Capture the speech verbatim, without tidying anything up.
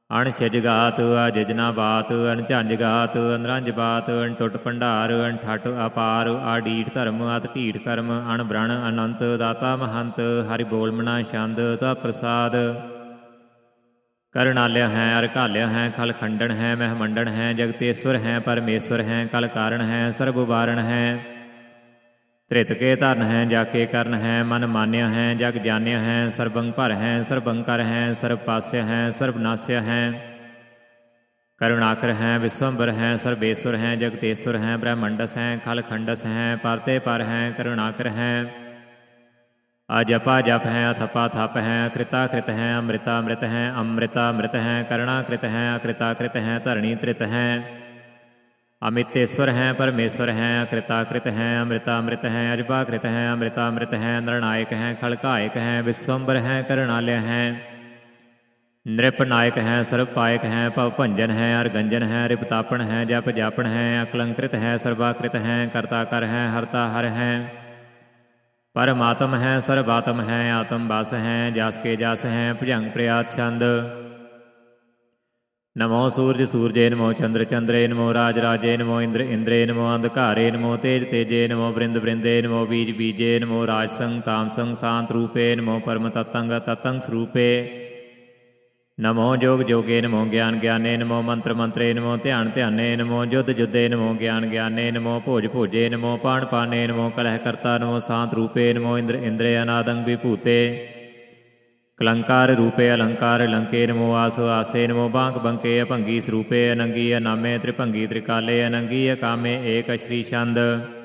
ਅਣ ਛਿਜਗਾਤ ਅਜਿਜਨਾ ਬਾਤ ਅਣ ਝੰਜ ਗਾਤ ਅਨਰੰਜ ਬਾਤ ਅਣ ਟੁੱਟ ਭੰਡਾਰ ਅਣ ਠੱਠ ਅਪਾਰ ਆਡੀਠ ਧਰਮ ਅਤ ਢੀਠ ਕਰਮ ਅਣ ਬ੍ਰਣ ਅਨੰਤ ਦਾਤਾ ਮਹੰਤ ਹਰਿ ਬੋਲ ਮਨਾ ਛੰਦ ਤਾ ਪ੍ਰਸਾਦ ਕਰੁਣਾਲਿਆ ਹੈ ਅਰਕਾਲਿਆ ਹੈ ਖਲ ਖੰਡਨ ਹੈ ਮਹਿਮੰਡਨ ਹੈ ਜਗਤੇਸ਼ਵਰ ਹੈ ਪਰਮੇਸ਼ਵਰ ਹੈ ਕਲ ਕਾਰਨ ਹੈ ਸਰਬ ਉਬਾਰਨ ਹੈ ਧ੍ਰਿਤ ਕੇ ਧਰਨ ਹੈ ਜਾ ਕੇ ਕਰਨ ਹੈ ਮਨ ਮਾਨਿਆ ਹੈ ਜਗ ਜਾਣਿਆ ਹੈ ਸਰਬੰਗ ਭਰ ਹੈ ਸਰਬੰਕਰ ਹੈ ਸਰਬ ਪਾਸਿਆ ਹੈ ਸਰਬ ਨਾਸਿਆ ਹੈ ਕਰੁਣਾਕਰ ਹੈ ਵਿਸ਼ਵੰਬਰ ਹੈ ਸਰਬੇਸ਼ਵਰ ਹੈ ਜਗਤੇਸ਼ਵਰ ਹੈ ਬ੍ਰਹਮੰਡਸ ਹੈ ਖਲ ਖੰਡਸ ਹੈ ਪਰਤੇ ਪਰ ਹੈ ਕਰੁਣਾਕਰ ਹੈ ਅਜਪਾ ਜਪ ਹੈ ਅਥਪਾ ਥਪ ਹੈ ਅਕ੍ਰਿਤਾ ਕ੍ਰਿਤ ਹੈ ਅੰਮ੍ਰਿਤਾ ਅੰਮ੍ਰਿਤ ਹੈ ਅੰਮ੍ਰਿਤਾ ਅੰਮ੍ਰਿਤ ਹੈ ਕਰੁਣਾ ਕ੍ਰਿਤ ਹੈ ਅਕ੍ਰਿਤਾ ਕ੍ਰਿਤ ਹੈ ਧਰਣੀ ਤ੍ਰਿਤ ਹੈ ਅਮਿਤੇਸ਼ਵਰ ਹੈ ਪਰਮੇਸ਼ਵਰ ਹੈ ਅਕ੍ਰਿਤਾ ਕ੍ਰਿਤ ਹੈ ਅੰਮ੍ਰਿਤਾ ਅੰਮ੍ਰਿਤ ਹੈ ਅਜਪਾ ਕ੍ਰਿਤ ਹੈ ਅੰਮ੍ਰਿਤਾ ਅੰਮ੍ਰਿਤ ਹੈ ਨਿਰਣਾਇਕ ਹੈ ਖਲਕਾਇਕ ਹੈ ਵਿਸ਼ਵੰਬਰ ਹੈ ਕਰੁਣਾਲਿਆ ਹੈ ਨ੍ਰਿਪ ਨਾਇਕ ਹੈ ਸਰਬ ਪਾਇਕ ਹੈ ਭਵ ਭੰਜਨ ਹੈ ਅਰਗੰਜਨ ਹੈ ਰਿਪਤਾਪਣ ਹੈ ਜਪ ਜਾਪਣ ਹੈ ਅਕਲੰਕ੍ਰਿਤ ਹੈ ਸਰਬਾਕ੍ਰਿਤ ਹੈ ਕਰਤਾ ਕਰ ਹੈ ਹਰਤਾ ਹਰ ਹੈ ਪਰਮਾਤਮ ਹੈ ਸਰਬਾਤਮ ਹੈ ਆਤਮ ਬਸ ਹੈ ਜਸ ਕੇ ਜਸ ਹੈ ਭੁਜੰਗ ਪ੍ਰਿਆਤ ਛੰਦ ਨਮੋ ਸੂਰਜ ਸੂਰਜੇ ਨਮੋ ਚੰਦਰ ਚੰਦਰੇ ਨਮੋ ਰਾਜ ਰਾਜੇ ਨਮੋ ਇੰਦਰ ਇੰਦਰੇ ਨਮੋ ਅੰਧਕਾਰੇ ਨਮੋ ਤੇਜ ਤੇਜੇ ਨਮੋ ਬ੍ਰਿੰਦ ਬ੍ਰਿੰਦੇ ਨਮੋ ਬੀਜ ਬੀਜੇ ਨਮੋ ਰਾਜਸੰਗ ਤਾਮਸੰਗ ਸ਼ਾਂਤ ਰੂਪੇ ਨਮੋ ਪਰਮ ਤਤੰਗ ਤਤੰਗ ਸਰੂਪੇ ਨਮੋ ਜੋਗ ਜੋਗੇ ਨਮੋ ਗਿਆਨ ਗਿਆਨੇ ਨਮੋ ਮੰਤਰ ਮੰਤਰੇ ਨਮੋ ਧਿਆਨ ਧਿਆਨੇ ਨਮੋ ਜੁਧ ਜੁਧੇ ਨਮੋ ਗਿਆਨ ਗਿਆਨੇ ਨਮੋ ਭੋਜ ਭੋਜੇ ਨਮੋ ਪਾਣ ਪਾਨੇ ਨਮੋ ਕਲਹ ਕਰਤਾ ਨਮੋ ਸ਼ਾਂਤ ਰੂਪੇ ਨਮੋ ਇੰਦਰ ਇੰਦਰੇ ਅਨਾਦੰਗ ਵਿਭੂਤੇ ਕਲੰਕਾਰ ਰੂਪੇ ਅਲੰਕਾਰ ਲੰਕੇ ਨਮੋ ਆਸ ਆਸੇ ਨਮੋ ਬਾਂਕ ਬੰਕੇ ਅਭੰਗੀ ਸਰੂਪੇ ਅਨੰਗੀ ਅਨਾਮੇ ਤ੍ਰਿਭੰਗੀ ਤ੍ਰਿਕਾਲੇ ਅਨੰਗੀ ਅਕਾਮੇ ਏਕ ਸ਼੍ਰੀ ਛੰਦ